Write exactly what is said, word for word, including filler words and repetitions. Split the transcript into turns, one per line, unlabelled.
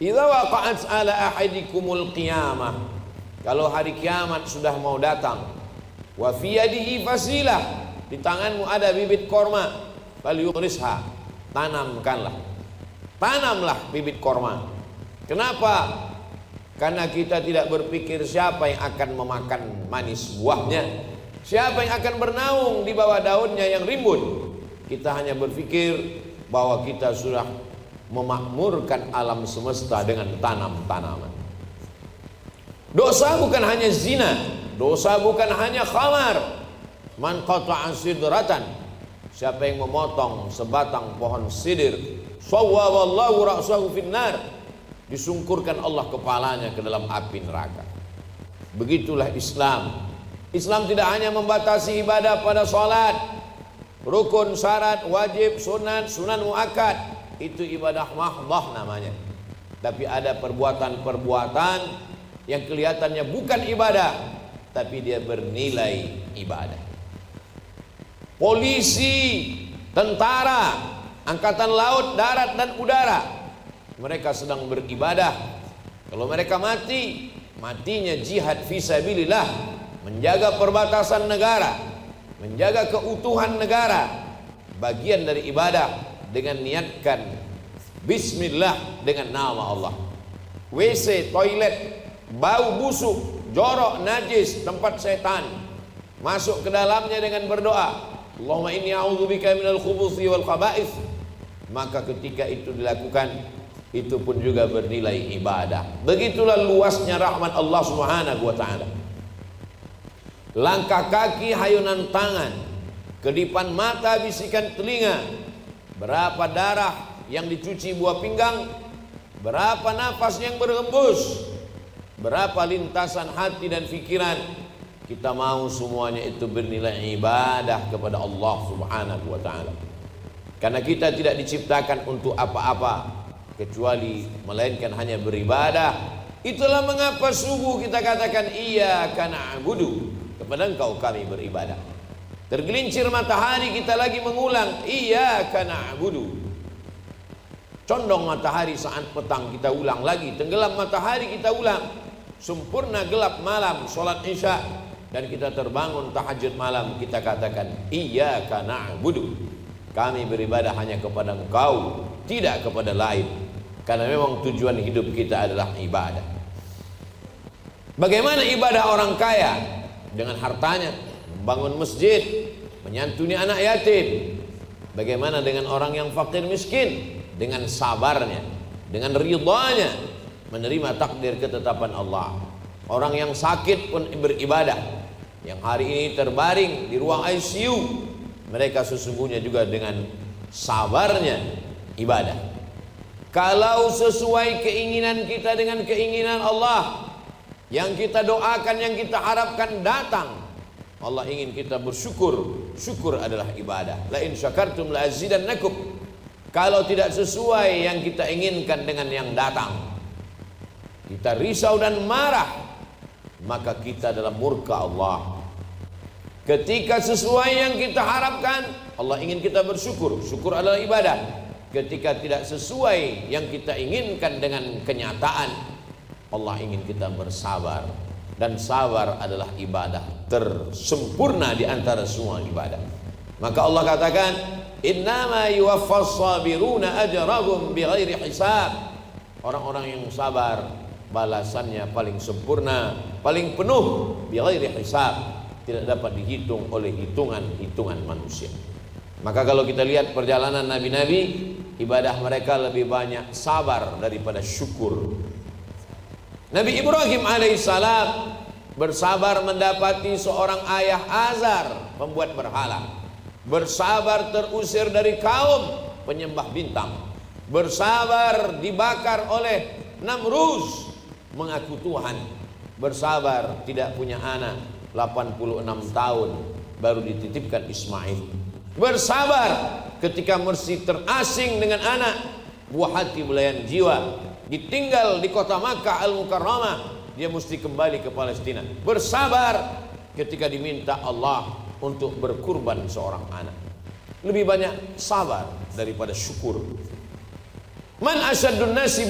Idza waqa'at ala ahadikumul qiyamah, kalau hari kiamat sudah mau datang, wa fi yadihi fasilah, di tanganmu ada bibit korma, falyughrisha, tanamkanlah, tanamlah bibit korma. Kenapa? Karena kita tidak berpikir siapa yang akan memakan manis buahnya, siapa yang akan bernaung di bawah daunnya yang rimbun. Kita hanya berpikir bahwa kita sudah memakmurkan alam semesta dengan tanam-tanaman. Dosa bukan hanya zina, dosa bukan hanya khamar. Man qata'a sidratan, siapa yang memotong sebatang pohon sidir, sawwaballahu ra'sahu finnar, disungkurkan Allah kepalanya ke dalam api neraka. Begitulah Islam. Islam tidak hanya membatasi ibadah pada salat, rukun, syarat, wajib, sunat, sunan muakkad, itu ibadah mahdhah namanya. Tapi ada perbuatan-perbuatan yang kelihatannya bukan ibadah, tapi dia bernilai ibadah. Polisi, tentara, angkatan laut, darat dan udara, mereka sedang beribadah. Kalau mereka mati, matinya jihad fisabilillah, menjaga perbatasan negara, menjaga keutuhan negara, bagian dari ibadah. Dengan niatkan bismillah dengan nama Allah. W C, toilet, bau busuk, jorok, najis, tempat setan, masuk ke dalamnya dengan berdoa, Allahumma inni a'udzubika minal khubuthi wal khaba'ith. Maka ketika itu dilakukan, itu pun juga bernilai ibadah. Begitulah luasnya rahmat Allah Subhanahu wa ta'ala. Langkah kaki, hayunan tangan, kedipan mata, bisikan telinga, berapa darah yang dicuci buah pinggang, berapa nafas yang berhembus, berapa lintasan hati dan pikiran, kita mau semuanya itu bernilai ibadah kepada Allah Subhanahu wa ta'ala. Karena kita tidak diciptakan untuk apa-apa kecuali melainkan hanya beribadah. Itulah mengapa subuh kita katakan iyyaka na'budu, kepada Engkau kami beribadah. Tergelincir matahari kita lagi mengulang iyyaka na'budu. Condong matahari saat petang kita ulang lagi, tenggelam matahari kita ulang, sempurna gelap malam sholat isya, dan kita terbangun tahajud malam, kita katakan iyyaka na'budu, kami beribadah hanya kepada Engkau, tidak kepada lain. Karena memang tujuan hidup kita adalah ibadah. Bagaimana ibadah orang kaya? Dengan hartanya, membangun masjid, menyantuni anak yatim. Bagaimana dengan orang yang fakir miskin? Dengan sabarnya, dengan ridhanya, menerima takdir ketetapan Allah. Orang yang sakit pun beribadah, yang hari ini terbaring di ruang I C U, mereka sesungguhnya juga dengan sabarnya ibadah. Kalau sesuai keinginan kita dengan keinginan Allah, yang kita doakan, yang kita harapkan datang, Allah ingin kita bersyukur. Syukur adalah ibadah. La in syakartum la azidannakum. Kalau tidak sesuai yang kita inginkan dengan yang datang, kita risau dan marah, maka kita dalam murka Allah. Ketika sesuai yang kita harapkan, Allah ingin kita bersyukur. Syukur adalah ibadah. Ketika tidak sesuai yang kita inginkan dengan kenyataan, Allah ingin kita bersabar. Dan sabar adalah ibadah tersempurna di antara semua ibadah. Maka Allah katakan, innama yuwaffas sabiruna ajrahum bighairi hisab. Orang-orang yang sabar balasannya paling sempurna, paling penuh, bighairi hisab, tidak dapat dihitung oleh hitungan-hitungan manusia. Maka kalau kita lihat perjalanan nabi-nabi, ibadah mereka lebih banyak sabar daripada syukur. Nabi Ibrahim alaihissalam bersabar mendapati seorang ayah Azar, pembuat berhala. Bersabar terusir dari kaum penyembah bintang. Bersabar dibakar oleh Namruz, mengaku Tuhan. Bersabar tidak punya anak, delapan puluh enam tahun baru dititipkan Ismail. Bersabar ketika mesti terasing dengan anak, buah hati belayan jiwa, ditinggal di kota Makkah Al-Mukarramah, dia mesti kembali ke Palestina. Bersabar ketika diminta Allah untuk berkurban seorang anak. Lebih banyak sabar daripada syukur. Man asyadun nasi